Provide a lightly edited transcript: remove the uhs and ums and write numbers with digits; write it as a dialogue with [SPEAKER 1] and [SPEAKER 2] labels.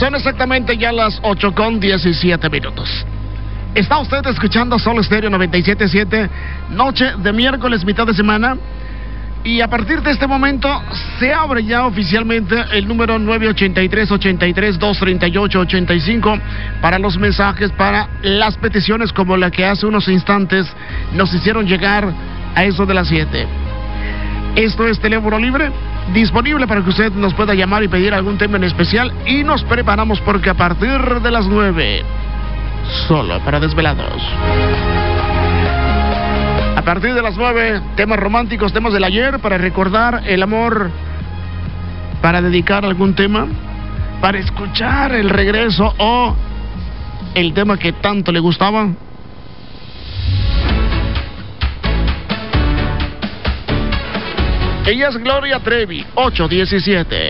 [SPEAKER 1] Son exactamente ya las 8:17. Está usted escuchando Sol Estéreo 97.7, noche de miércoles, mitad de semana. Y a partir de este momento se abre ya oficialmente el número 983-83-238-85 para los mensajes, para las peticiones como la que hace unos instantes nos hicieron llegar a eso de las 7. Esto es teléfono libre, disponible para que usted nos pueda llamar y pedir algún tema en especial, y nos preparamos porque a partir de las 9, solo para desvelados. A partir de las 9, temas románticos, temas del ayer, para recordar el amor, para dedicar algún tema, para escuchar el regreso o el tema que tanto le gustaba. Ella es Gloria Trevi, 8:17.